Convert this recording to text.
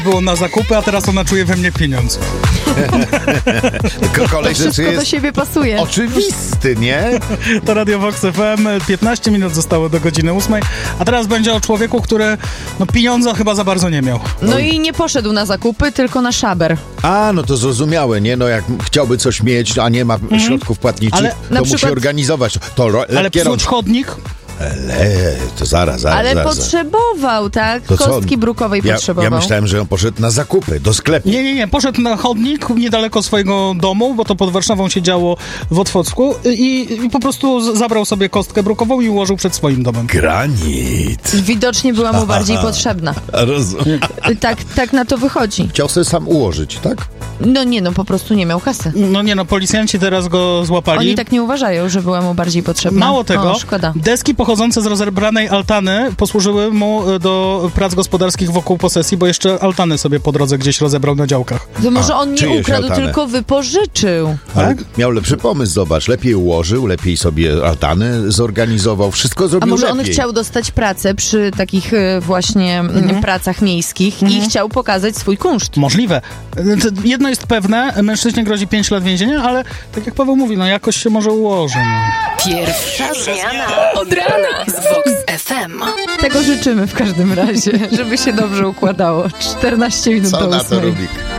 Było na zakupy, a teraz ona czuje we mnie pieniądz. Kolej rzeczy Wszystko do jest siebie pasuje. oczywisty, nie? To Radio Vox FM, 15 minut zostało do godziny 8, a teraz będzie o człowieku, który pieniądza chyba za bardzo nie miał. No i nie poszedł na zakupy, tylko na szaber. A, no to zrozumiałe, nie? No jak chciałby coś mieć, a nie ma środków płatniczych, Ale to na musi przykład- organizować. To Ale lekkie psuć rączki. chodnik? To zaraz. Ale potrzebował, tak? To co? Kostki brukowej potrzebował. Ja myślałem, że on poszedł na zakupy, do sklepu. Nie. Poszedł na chodnik niedaleko swojego domu, bo to pod Warszawą się działo w Otwocku i po prostu zabrał sobie kostkę brukową i ułożył przed swoim domem. Granit. Widocznie była mu bardziej potrzebna. Rozumiem. Tak na to wychodzi. Chciał sobie sam ułożyć, tak? No po prostu nie miał kasy. Policjanci teraz go złapali. Oni tak nie uważają, że była mu bardziej potrzebna. Mało tego, Szkoda. deski pochodzące z rozebranej altany posłużyły mu do prac gospodarskich wokół posesji, bo jeszcze altany sobie po drodze gdzieś rozebrał na działkach. To może on nie czyjeś ukradł, altany? tylko wypożyczył. Ale Tak? miał lepszy pomysł, zobacz. Lepiej ułożył, lepiej sobie altany zorganizował, wszystko A zrobił może on lepiej. chciał dostać pracę przy takich właśnie pracach miejskich i chciał pokazać swój kunszt. Możliwe. Jedno jest pewne, mężczyźnie grozi 5 lat więzienia, ale tak jak Paweł mówi, jakoś się może ułoży. Pierwsza zmiana od rana z Vox FM. Tego życzymy w każdym razie, żeby się dobrze układało. 14 minut Co do na to 8. Rubik?